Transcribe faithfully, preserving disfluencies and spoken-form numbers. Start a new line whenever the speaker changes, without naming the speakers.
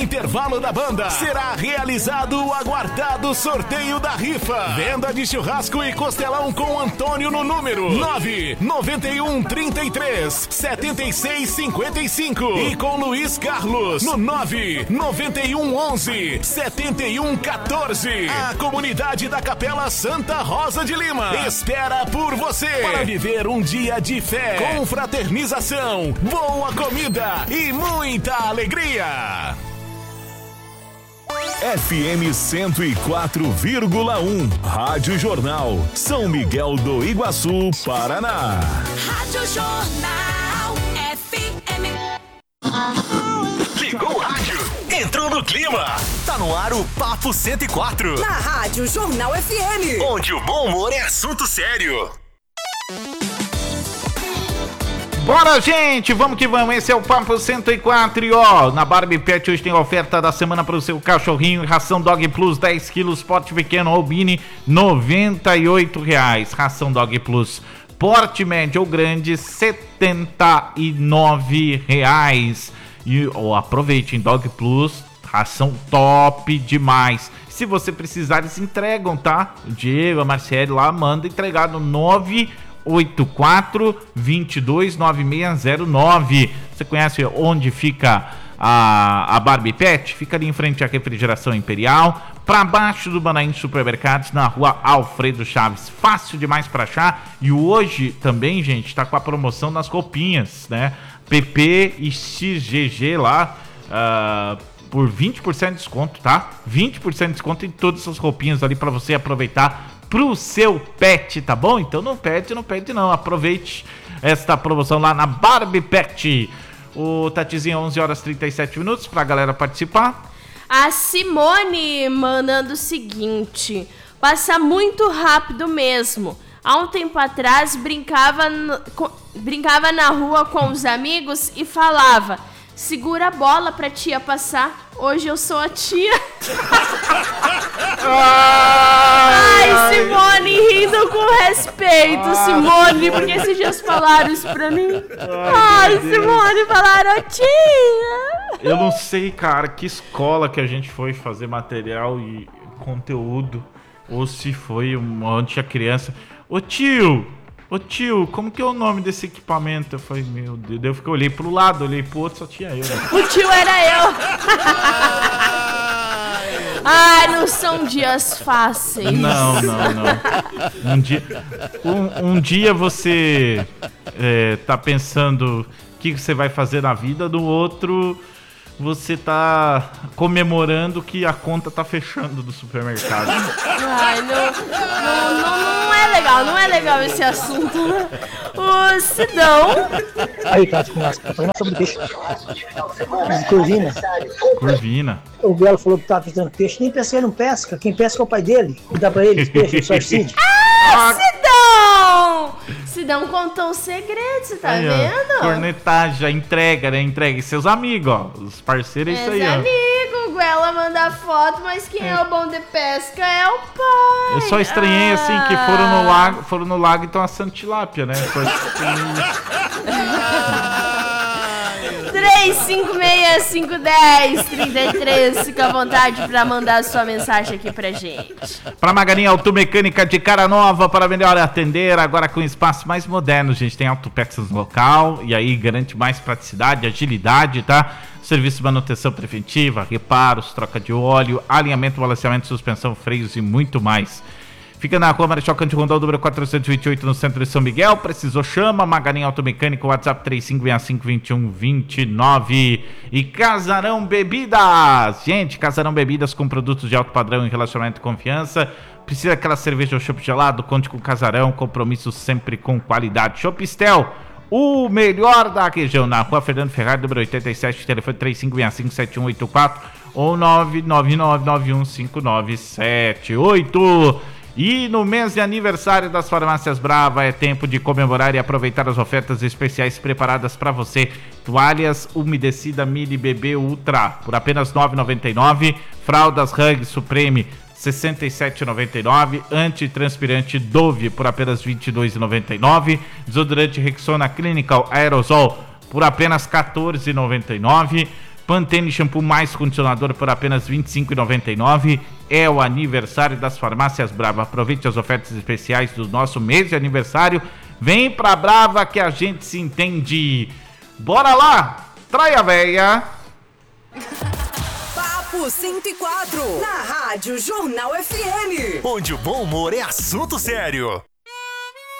intervalo da banda, será realizado o aguardado sorteio da rifa. Venda de churrasco e costelão com Antônio no número nove nove um três três sete seis cinco cinco e com Luiz Carlos no nove nove um onze sete um um quatro. A comunidade da Capela Santa Rosa de Lima espera por você para viver um dia de fé, confraternização, boa comida e muita alegria.
F M cento e quatro vírgula um, Rádio Jornal, São Miguel do Iguaçu, Paraná.
Rádio Jornal F M.
Ligou o rádio, entrou no clima. Tá no ar o Papo cento e quatro.
Na Rádio Jornal F M.
Onde o bom humor é assunto sério.
Bora, gente, vamos que vamos, esse é o Papo cento e quatro e ó, na Barbie Pet hoje tem oferta da semana para o seu cachorrinho, ração Dog Plus dez quilos, porte pequeno ou mini, noventa e oito reais, ração Dog Plus, porte médio ou grande, setenta e nove reais, e ó, aproveite, em Dog Plus, ração top demais. Se você precisar, eles entregam, tá? O Diego, a Marcele lá, manda entregar no nove oito quatro, dois dois, nove seis zero nove. Você conhece onde fica a, a Barbie Pet? Fica ali em frente à Refrigeração Imperial, para baixo do Manaim Supermercados, na rua Alfredo Chaves. Fácil demais para achar. E hoje também, gente, tá com a promoção nas roupinhas, né? P P e X G G lá, uh, por vinte por cento de desconto, tá? vinte por cento de desconto em todas as roupinhas ali para você aproveitar pro seu pet, tá bom? Então não pede, não pede não, aproveite esta promoção lá na Barbie Pet. O Tatizinho, onze horas e trinta e sete minutos pra galera participar.
A Simone mandando o seguinte: passa muito rápido mesmo. Há um tempo atrás brincava, no, com, brincava na rua com os amigos e falava: segura a bola pra tia passar. Hoje eu sou a tia. Ai, Simone, rindo com respeito, Simone, porque esses dias falaram isso pra mim. Ai, Simone, falaram tia.
Eu não sei, cara, que escola que a gente foi fazer material e conteúdo, ou se foi uma tinha criança. Ô tio, ô tio, como que é o nome desse equipamento? Eu falei, meu Deus, daí eu fiquei, olhei pro lado, olhei pro outro, só tinha eu, né?
O tio era eu. Ai, não são dias fáceis.
Não, não, não. Um dia, um, um dia você é, tá pensando o que você vai fazer na vida, no outro você tá comemorando que a conta tá fechando do supermercado.
Ai, não, não, não, não é legal, não é legal esse assunto. O Sidão.
Aí, tá, tá fazendo sobre peixe. Curvina.
Curvina.
O Belo falou que tava pescando peixe, nem pesca, ele não pesca. Quem pesca é o pai dele. Dá pra ele, peixe, só Cid.
Ah, Sidão! Sidão contou o segredo, você tá aí, vendo?
Cornetagem, entrega, né? Entrega. E seus amigos, ó. Os parceiros, é isso aí, ó.
Amigo, ela manda foto, mas quem é. é o bom de pesca é o pai.
Eu só estranhei, ah. assim, que foram no lago, foram no lago e estão assando tilápia, né?
três cinco seis, cinco um zero, três três. Fica à vontade para mandar a sua mensagem aqui pra gente.
Pra Maganinha Automecânica de Cara Nova, para melhor atender, agora com espaço mais moderno, gente. Tem autopeças no local e aí garante mais praticidade, agilidade, tá? Serviço de manutenção preventiva, reparos, troca de óleo, alinhamento, balanceamento, suspensão, freios e muito mais. Fica na rua Marechal Cândido Rondon, número quatrocentos e vinte e oito, no centro de São Miguel. Precisou, chama. Maganinha Automecânica, WhatsApp três cinco seis cinco, dois um dois nove. E Casarão Bebidas. Gente, Casarão Bebidas com produtos de alto padrão e relacionamento e confiança. Precisa daquela cerveja ou chopp gelado? Conte com Casarão, compromisso sempre com qualidade. Chopp Estel, o melhor da região, na rua Fernando Ferrari, número oitenta e sete, telefone três cinco seis cinco, sete um oito quatro ou nove nove nove nove um cinco nove sete oito. E no mês de aniversário das Farmácias Brava é tempo de comemorar e aproveitar as ofertas especiais preparadas para você. Toalhas umedecida Mili Bebê Ultra por apenas nove reais e noventa e nove centavos. Fraldas Hug Supreme sessenta e sete reais e noventa e nove centavos. Antitranspirante Dove por apenas vinte e dois reais e noventa e nove centavos. Desodorante Rexona Clinical Aerosol por apenas quatorze reais e noventa e nove centavos. Pantene Shampoo mais condicionador por apenas vinte e cinco reais e noventa e nove centavos. É o aniversário das Farmácias Brava. Aproveite as ofertas especiais do nosso mês de aniversário. Vem pra Brava que a gente se entende. Bora lá! Traia véia!
Papo cento e quatro, na Rádio Jornal F M.
Onde o bom humor é assunto sério.